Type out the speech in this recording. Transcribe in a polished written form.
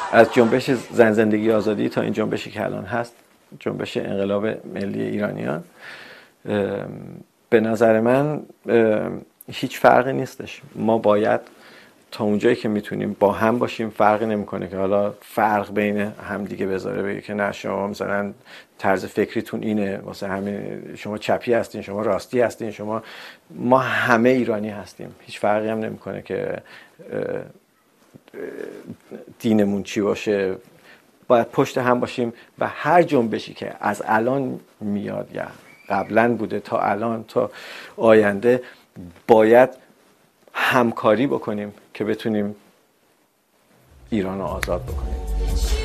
از جنبش زن زندگی آزادی تا این جنبشی که الان هست، جنبش انقلاب ملی ایرانیان، به نظر من هیچ فرقی نیستش. ما باید تا اونجایی که میتونیم با هم باشیم. فرقی نمیکنه که حالا فرق بین هم دیگه بذاره، بگه که نه شما مثلا طرز فکریتون اینه، واسه همین شما چپی هستین، شما راستی هستین، ما همه ایرانی هستیم. هیچ فرقی هم نمیکنه که دینمون چی باشه. باید پشت هم باشیم و هر جنبشی که از الان میاد یا قبلا بوده تا الان تا آینده باید همکاری بکنیم که بتونیم ایران رو آزاد بکنیم.